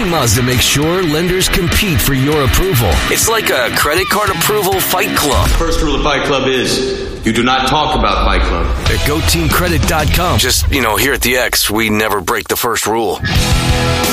Team Mazda makes sure lenders compete for your approval. It's like a credit card approval fight club. First rule of Fight Club is you do not talk about Fight Club. At GoTeamCredit.com. Just, here at the X, we never break the first rule.